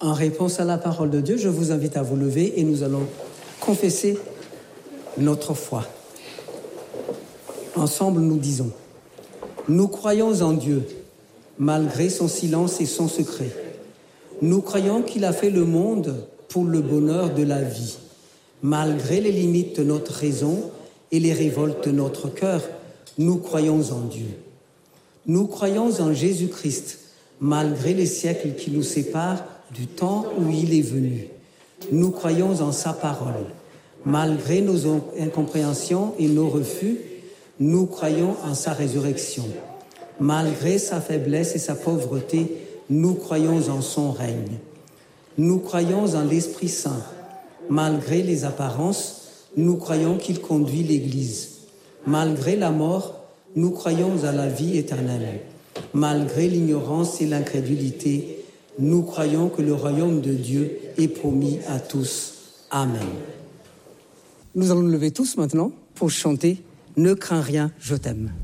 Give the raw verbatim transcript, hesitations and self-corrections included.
En réponse à la parole de Dieu, je vous invite à vous lever et nous allons confesser notre foi. Ensemble, nous disons: nous croyons en Dieu, malgré son silence et son secret. Nous croyons qu'il a fait le monde pour le bonheur de la vie, malgré les limites de notre raison et les révoltes de notre cœur. Nous croyons en Dieu. Nous croyons en Jésus-Christ, malgré les siècles qui nous séparent du temps où il est venu. Nous croyons en sa parole. Malgré nos incompréhensions et nos refus, nous croyons en sa résurrection. Malgré sa faiblesse et sa pauvreté, nous croyons en son règne. Nous croyons en l'Esprit Saint. Malgré les apparences, nous croyons qu'il conduit l'Église. Malgré la mort, nous croyons à la vie éternelle. Malgré l'ignorance et l'incrédulité, nous croyons que le royaume de Dieu est promis à tous. Amen. Nous allons nous lever tous maintenant pour chanter « Ne crains rien, je t'aime ».